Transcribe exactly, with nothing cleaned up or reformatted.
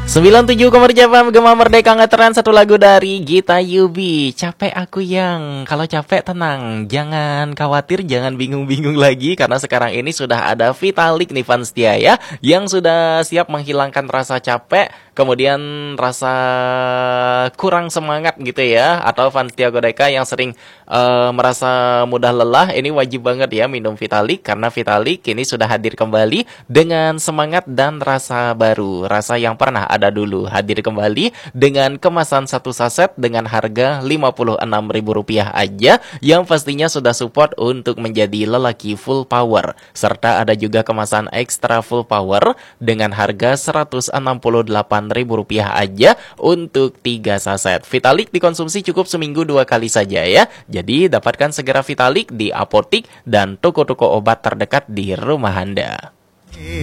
sembilan puluh tujuh koma tiga F M Gema Merdeka ngetrend satu lagu dari Gita Yubi. Capek aku yang, kalau capek tenang, jangan khawatir, jangan bingung-bingung lagi karena sekarang ini sudah ada Vitalik nih fans setia ya, yang sudah siap menghilangkan rasa capek, kemudian rasa kurang semangat gitu ya, atau fans setia Godeka yang sering uh, merasa mudah lelah, ini wajib banget ya minum Vitalik karena Vitalik kini sudah hadir kembali dengan semangat dan rasa baru, rasa yang pernah ada dulu, hadir kembali dengan kemasan satu saset dengan harga lima puluh enam ribu rupiah aja, yang pastinya sudah support untuk menjadi lelaki full power, serta ada juga kemasan ekstra full power dengan harga seratus enam puluh delapan ribu rupiah aja untuk tiga saset. Vitalik dikonsumsi cukup seminggu dua kali saja ya, jadi dapatkan segera Vitalik di apotik dan toko-toko obat terdekat di rumah Anda.